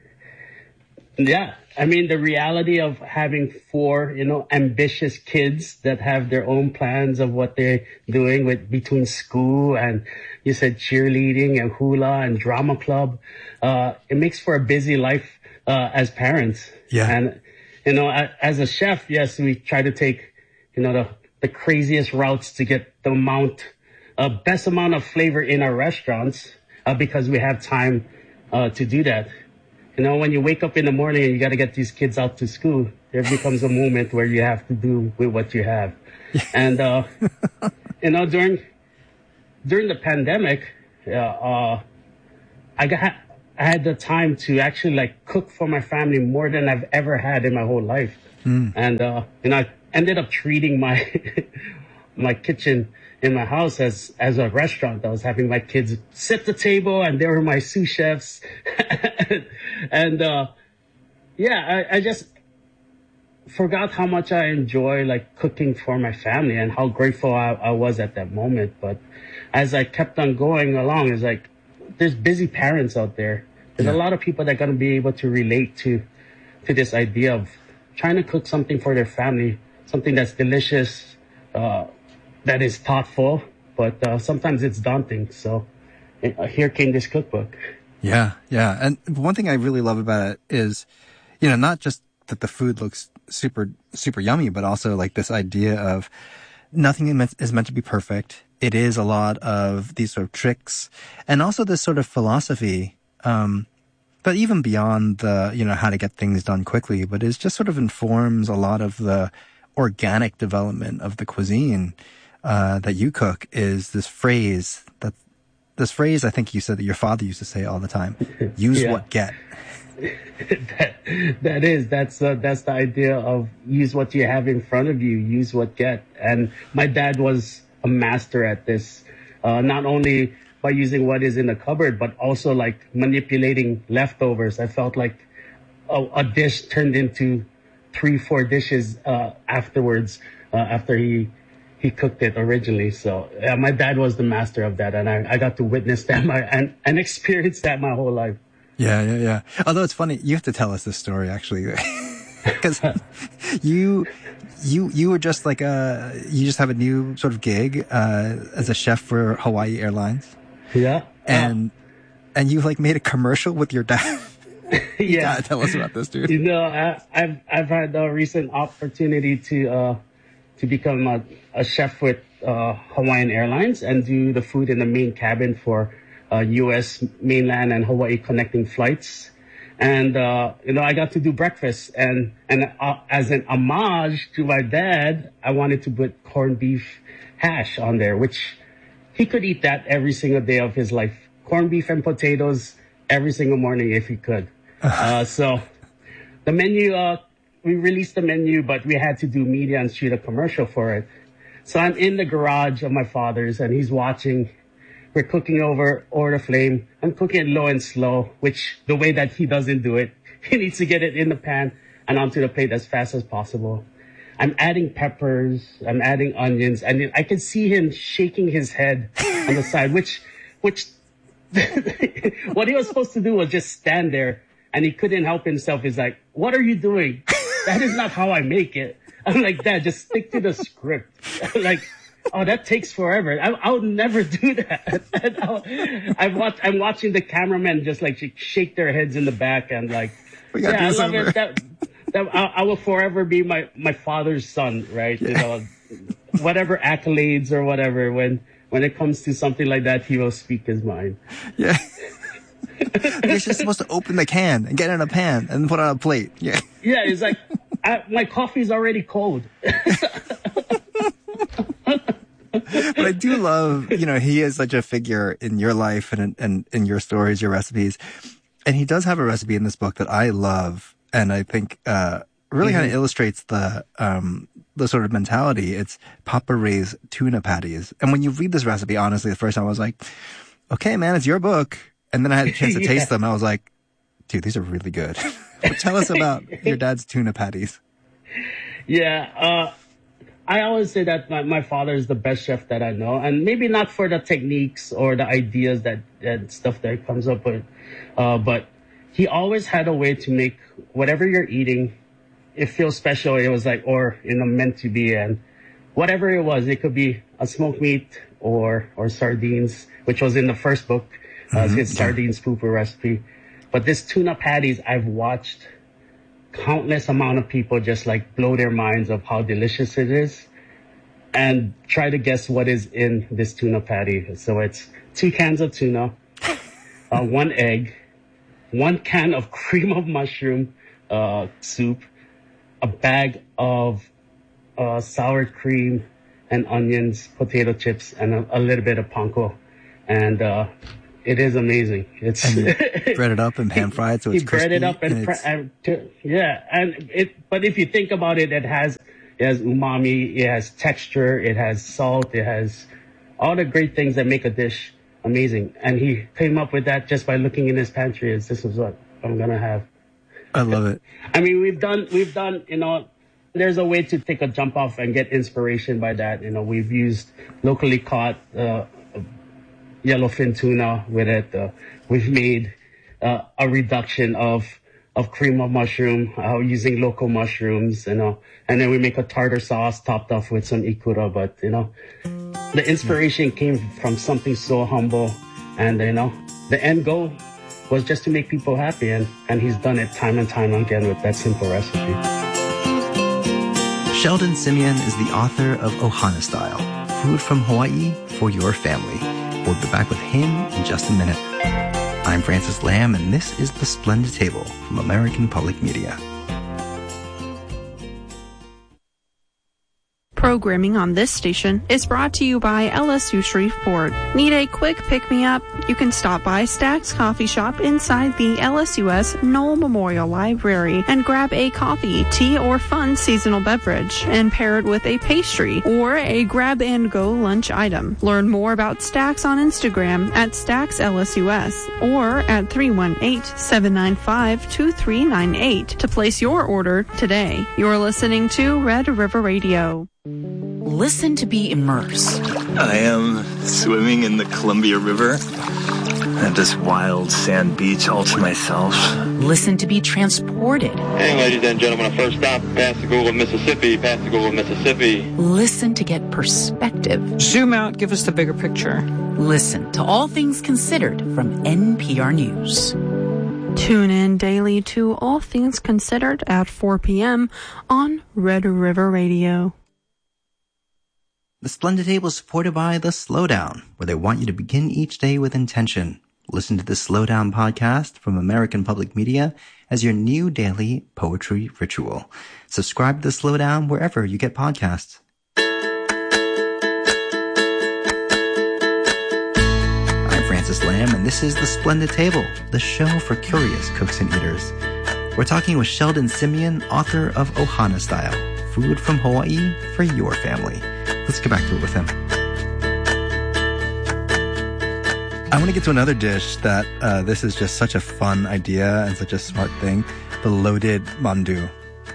Yeah. I mean, the reality of having four, you know, ambitious kids that have their own plans of what they're doing with between school and you said cheerleading and hula and drama club. Uh, it makes for a busy life, uh, as parents. Yeah. And, you know, a- as a chef, yes, we try to take, you know, the, the craziest routes to get the amount, uh, best amount of flavor in our restaurants, uh, because we have time, uh, to do that. You know, when you wake up in the morning and you got to get these kids out to school, there becomes a moment where you have to do with what you have. And, uh, you know, during, during the pandemic, uh, uh, I got, I had the time to actually like cook for my family more than I've ever had in my whole life. Mm. And, uh, you know, I ended up treating my, my kitchen in my house as, as a restaurant. I was having my kids sit the table and they were my sous chefs. And, uh, yeah, I, I just forgot how much I enjoy like cooking for my family and how grateful I, I was at that moment. But as I kept on going along, it's like, there's busy parents out there. There's Yeah. a lot of people that are going to be able to relate to, to this idea of trying to cook something for their family, something that's delicious, uh, that is thoughtful, but, uh, sometimes it's daunting. So uh, here came this cookbook. Yeah, yeah. And one thing I really love about it is, you know, not just that the food looks super, super yummy, but also like this idea of nothing is meant, is meant to be perfect. It is a lot of these sort of tricks and also this sort of philosophy, um, but even beyond the, you know, how to get things done quickly, but it just sort of informs a lot of the organic development of the cuisine uh, that you cook is this phrase that, this phrase I think you said that your father used to say all the time, use Yeah. what get. that, that is, that's, uh, that's the idea of use what you have in front of you, use what get. And my dad was a master at this, uh, not only by using what is in the cupboard, but also like manipulating leftovers. I felt like a, a dish turned into three, four dishes, uh, afterwards, uh, after he, he cooked it originally. So yeah, my dad was the master of that. And I, I got to witness that my, and, and experience that my whole life. Yeah, yeah, yeah. Although it's funny, you have to tell us this story actually, because you, you, you were just like a, you just have a new sort of gig, uh, as a chef for Hawaii Airlines. Yeah. And, uh, and you like made a commercial with your dad. You Yeah. gotta tell us about this, dude. You know, I, I've, I've had a recent opportunity to, uh, to become a, a chef with, uh, Hawaiian Airlines and do the food in the main cabin for, uh, U S mainland and Hawaii connecting flights. And, uh, you know, I got to do breakfast and, and, uh, as an homage to my dad, I wanted to put corned beef hash on there, which he could eat that every single day of his life. Corned beef and potatoes every single morning if he could. Uh, so the menu, uh, we released the menu, but we had to do media and shoot a commercial for it. So I'm in the garage of my father's and he's watching. We're cooking over, over the flame. I'm cooking it low and slow, which the way that he doesn't do it, he needs to get it in the pan and onto the plate as fast as possible. I'm adding peppers, I'm adding onions, and I can see him shaking his head on the side, which, which, what he was supposed to do was just stand there, and he couldn't help himself. He's like, what are you doing? That is not how I make it. I'm like, Dad, just stick to the script. Like, oh, that takes forever. I, I would never do that. And I'll, I've watched, I'm watching the cameramen just like shake their heads in the back and like, We gotta yeah, do I this love over. it. That, that, I, I will forever be my, my father's son, right? You know, whatever accolades or whatever, when, when it comes to something like that, he will speak his mind. Yeah. You're just supposed to open the can and get it in a pan and put it on a plate. Yeah. Yeah, it's like, I, my coffee's already cold. But I do love, you know, he is such a figure in your life and and in your stories, your recipes. And he does have a recipe in this book that I love and I think uh really Mm-hmm. kind of illustrates the um the sort of mentality. It's Papa Ray's tuna patties. And when you read this recipe, honestly, the first time I was like, okay, man, it's your book. And then I had a chance to Yeah. taste them. I was like, dude, these are really good. Tell us about your dad's tuna patties. Yeah, uh, I always say that my, my father is the best chef that I know, and maybe not for the techniques or the ideas that and stuff that he comes up with, uh, but he always had a way to make whatever you're eating, it feels special. It was like, or you know, meant to be, and whatever it was, it could be a smoked meat or or sardines, which was in the first book, uh, Mhm. his sardines pooper recipe. But this tuna patties, I've watched countless amount of people just like blow their minds of how delicious it is and try to guess what is in this tuna patty. So it's two cans of tuna, uh, one egg, one can of cream of mushroom uh, soup, a bag of uh, sour cream and onions, potato chips, and a, a little bit of panko. And uh, it is amazing. It's And you bread it up and pan fry it so it's he bread it crispy up and, and fr- it's- and t- yeah, and it. But if you think about it, it has it has umami, it has texture, it has salt, it has all the great things that make a dish amazing. And he came up with that just by looking in his pantry. As this is what I'm gonna have. I love it. I mean, we've done we've done you know. There's a way to take a jump off and get inspiration by that. You know, we've used locally caught uh, yellowfin tuna with it. Uh, we've made uh, a reduction of of cream of mushroom uh, using local mushrooms, you know, and then we make a tartar sauce topped off with some ikura. But you know, the inspiration came from something so humble, and you know, the end goal was just to make people happy, and and he's done it time and time again with that simple recipe. Sheldon Simeon is the author of Ohana Style, Food from Hawaii for Your Family. We'll be back with him in just a minute. I'm Francis Lamb, and this is The Splendid Table from American Public Media. Programming on this station is brought to you by L S U Shreveport. Need a quick pick-me-up? You can stop by Stack's Coffee Shop inside the L S U S Knoll Memorial Library and grab a coffee, tea, or fun seasonal beverage and pair it with a pastry or a grab-and-go lunch item. Learn more about Stack's on Instagram at Stack's L S U S or at three one eight, seven nine five, two three nine eight to place your order today. You're listening to Red River Radio. Listen to be immersed. I am swimming in the Columbia River at this wild sand beach all to myself. Listen to be transported. Hey, ladies and gentlemen, first stop, Pascagoula, Mississippi, Pascagoula, Mississippi. Listen to get perspective. Zoom out, give us the bigger picture. Listen to All Things Considered from N P R News. Tune in daily to All Things Considered at four p.m. on Red River Radio. The Splendid Table is supported by The Slowdown, where they want you to begin each day with intention. Listen to the Slowdown podcast from American Public Media as your new daily poetry ritual. Subscribe to The Slowdown wherever you get podcasts. I'm Francis Lamb, and this is The Splendid Table, the show for curious cooks and eaters. We're talking with Sheldon Simeon, author of Ohana Style, Food from Hawaii for Your Family. Let's get back to it with him. I want to get to another dish that uh, this is just such a fun idea and such a smart thing, the loaded mandu.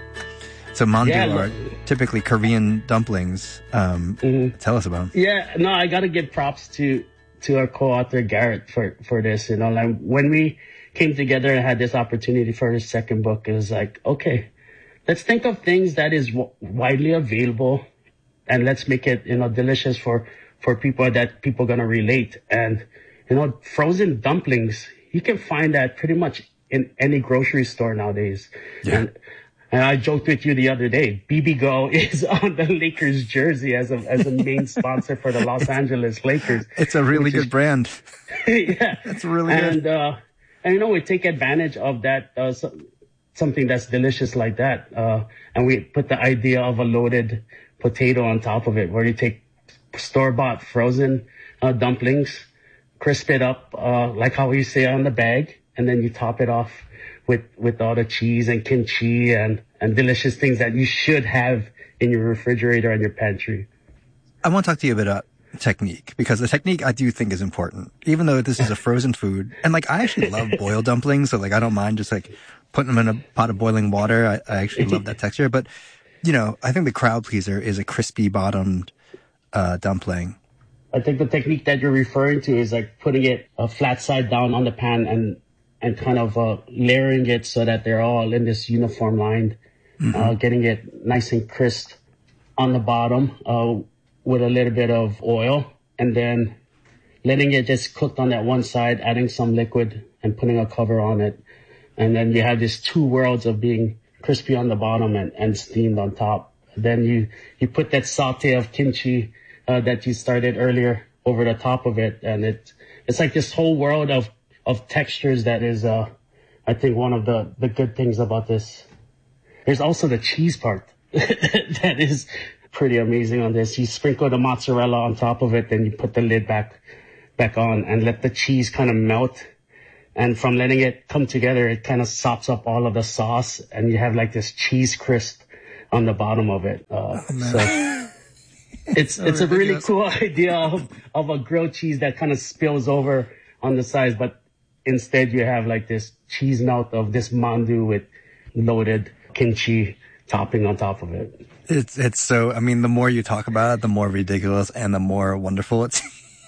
So mandu yeah, are typically Korean dumplings. Um, mm-hmm. Tell us about them. Yeah, no, I got to give props to to our co-author Garrett for, for this. You know, like when we came together and had this opportunity for his second book, it was like, okay, let's think of things that is w- widely available. And let's make it, you know, delicious for, for people that people are going to relate. And, you know, frozen dumplings, you can find that pretty much in any grocery store nowadays. Yeah. And, and I joked with you the other day, B B Go is on the Lakers jersey as a, as a main sponsor for the Los Angeles Lakers. It's a really good is, brand. Yeah. It's really and, good. Uh, and, you know, we take advantage of that, uh, so, something that's delicious like that. Uh, and we put the idea of a loaded potato on top of it, where you take store-bought frozen uh, dumplings, crisp it up uh, like how you say on the bag, and then you top it off with with all the cheese and kimchi and and delicious things that you should have in your refrigerator and your pantry. I want to talk to you a bit about technique, because the technique I do think is important, even though this is a frozen food. And like, I actually love boiled dumplings, so like I don't mind just like putting them in a pot of boiling water. I, I actually love that texture, but you know, I think the crowd pleaser is a crispy bottomed uh, dumpling. I think the technique that you're referring to is like putting it uh, flat side down on the pan and and kind of uh, layering it so that they're all in this uniform line, mm-hmm. uh, getting it nice and crisp on the bottom uh, with a little bit of oil, and then letting it just cook on that one side, adding some liquid and putting a cover on it. And then you have these two worlds of being crispy on the bottom and, and steamed on top. Then you, you put that saute of kimchi uh, that you started earlier over the top of it. And it, it's like this whole world of, of textures that is, uh, I think one of the, the good things about this. There's also the cheese part that is pretty amazing on this. You sprinkle the mozzarella on top of it, then you put the lid back, back on and let the cheese kind of melt. And from letting it come together, it kind of sops up all of the sauce, and you have like this cheese crisp on the bottom of it. Uh, oh, so it's it's a really cool idea of, of a grilled cheese that kind of spills over on the sides, but instead you have like this cheese melt of this mandu with loaded kimchi topping on top of it. It's it's so, I mean, the more you talk about it, the more ridiculous and the more wonderful it's.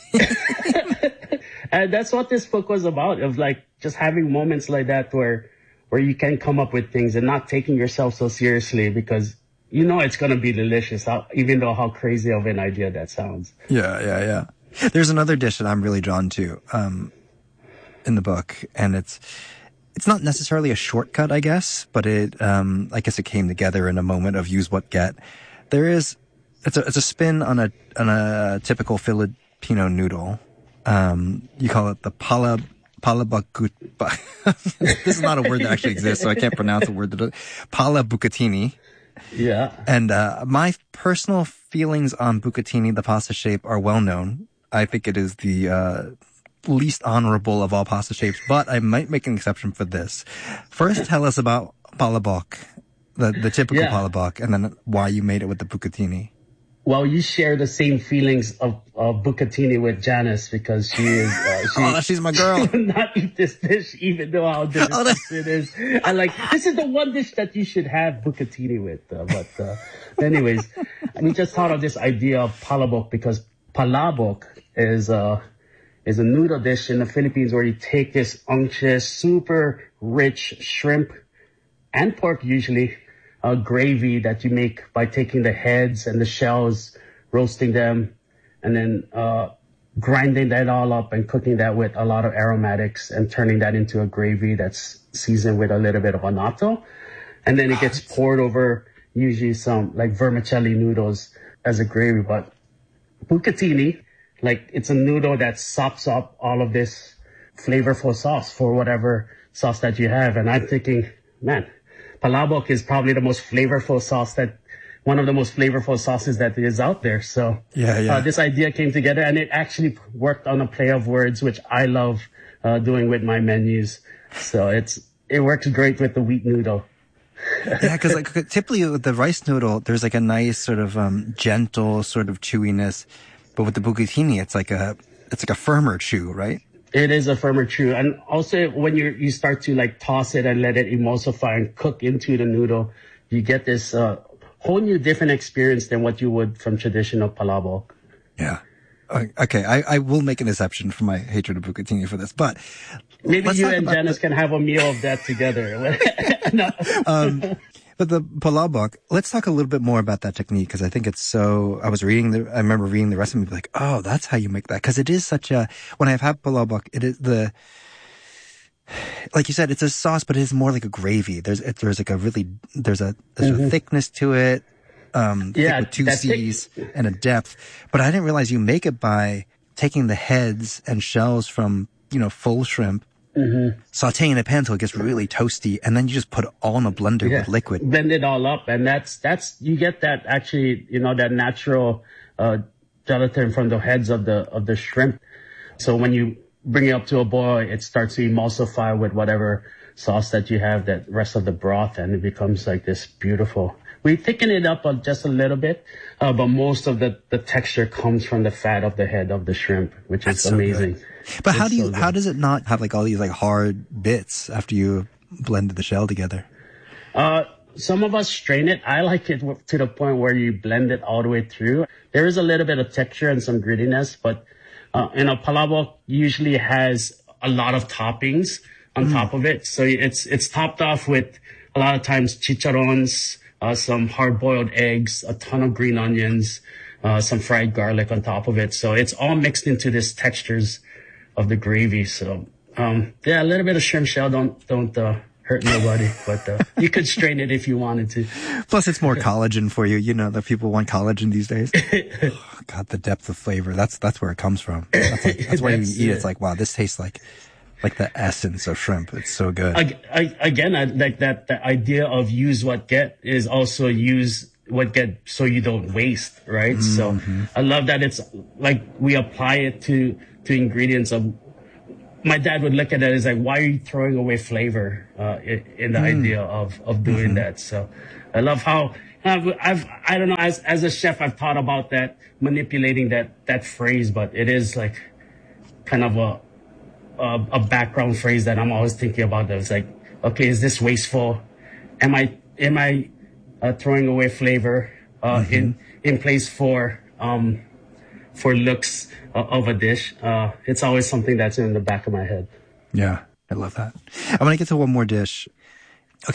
And that's what this book was about, of like just having moments like that where where you can come up with things and not taking yourself so seriously, because you know it's going to be delicious, how, even though how crazy of an idea that sounds. Yeah, yeah, yeah. There's another dish that I'm really drawn to um, in the book, and it's it's not necessarily a shortcut, I guess, but it um, I guess it came together in a moment of use what get. There is it's a it's a spin on a on a typical Filipino noodle. Um, you call it the pala palabakut. This is not a word that actually exists, so I can't pronounce the word. That Pala bucatini. Yeah. And uh, my personal feelings on bucatini, the pasta shape, are well known. I think it is the uh, least honorable of all pasta shapes, but I might make an exception for this. First, tell us about palabok, the, the typical Yeah. palabok, and then why you made it with the bucatini. Well, you share the same feelings of, of bucatini with Janice because she is. Uh, she, Oh, she's my girl. She will not eat this dish, even though how delicious it is. I like this is the one dish that you should have bucatini with. Uh, but, uh, anyways, we just thought of this idea of palabok because palabok is uh is a noodle dish in the Philippines where you take this unctuous, super rich shrimp and pork usually. Uh, gravy that you make by taking the heads and the shells, roasting them, and then uh, grinding that all up and cooking that with a lot of aromatics and turning that into a gravy that's seasoned with a little bit of annatto. And then it gets poured over usually some like vermicelli noodles as a gravy. But bucatini, like it's a noodle that sops up all of this flavorful sauce for whatever sauce that you have. And I'm thinking, man, palabok is probably the most flavorful sauce that, one of the most flavorful sauces that is out there. So Yeah, yeah. Uh, this idea came together and it actually worked on a play of words, which I love uh, doing with my menus. So it's, it works great with the wheat noodle. Yeah, because like typically with the rice noodle, there's like a nice sort of um, gentle sort of chewiness, but with the bucatini, it's like a it's like a firmer chew, right? It is a firmer chew. And also when you you start to like toss it and let it emulsify and cook into the noodle, you get this uh, whole new different experience than what you would from traditional palabok. Yeah. Uh, okay, I, I will make an exception for my hatred of bucatini for this, but Maybe let's you talk and about Janice the- can have a meal of that together. No. um, but the palabok, let's talk a little bit more about that technique because I think it's so. I was reading the, I remember reading the recipe, like, oh, that's how you make that. Because it is such a. When I've had palabok, it is the. Like you said, it's a sauce, but it is more like a gravy. There's it, there's like a really there's a there's Mhm. a thickness to it. Um, thick Yeah, with two that's thick. C's and a depth. But I didn't realize you make it by taking the heads and shells from you know full shrimp. Mm-hmm. Sauteing in a pan until it gets really toasty, and then you just put it all in a blender Yeah. with liquid. Blend it all up, and that's that's you get that actually, you know, that natural uh, gelatin from the heads of the of the shrimp. So when you bring it up to a boil, it starts to emulsify with whatever sauce that you have, that rest of the broth, and it becomes like this beautiful. We thicken it up just a little bit, uh, but most of the, the texture comes from the fat of the head of the shrimp, which That's is so amazing. good. But how It's do you so how good. does it not have like all these like hard bits after you blended the shell together? Uh, some of us strain it. I like it w- to the point where you blend it all the way through. There is a little bit of texture and some grittiness, but uh, you know, palabok usually has a lot of toppings on Mm. top of it. So it's it's topped off with a lot of times chicharrones, uh, some hard-boiled eggs, a ton of green onions, uh, some fried garlic on top of it. So it's all mixed into this textures of the gravy. So um, yeah, a little bit of shrimp shell don't don't uh, hurt nobody, but uh, you could strain it if you wanted to. Plus, it's more collagen for you. You know that people want collagen these days. Oh, God, the depth of flavor. That's that's where it comes from. That's, like, that's why you That's eat it. it. It's like, wow, this tastes like like the essence of shrimp. It's so good. Ag- I, again, I like that the idea of use what get is also use what get so you don't waste, right? So Mhm. I love that it's like we apply it to to ingredients of. My dad would look at it as like, why are you throwing away flavor uh, in, in the Mm. idea of of doing that? So I love how I've, I've I don't know as as a chef I've thought about that, manipulating that that phrase, but it is like kind of a a, a background phrase that I'm always thinking about. That it's like, okay, is this wasteful? Am I am I uh, throwing away flavor uh, Mm-hmm. in in place for um, for looks uh, of a dish? Uh, it's always something that's in the back of my head. Yeah, I love that. I want to get to one more dish.